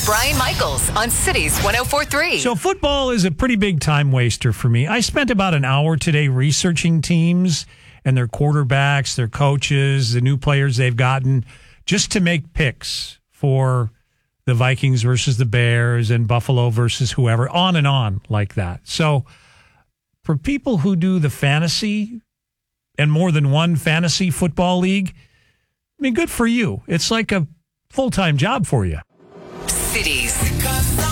Brian Michaels on Cities 104.3. So football is a pretty big time waster for me. I spent about an hour today researching teams and their quarterbacks, their coaches, the new players they've gotten, just to make picks for the Vikings versus the Bears and Buffalo versus whoever, on and on like that. So for people who do the fantasy and more than one fantasy football league, I mean, good for you. It's like a full-time job for you. Cities.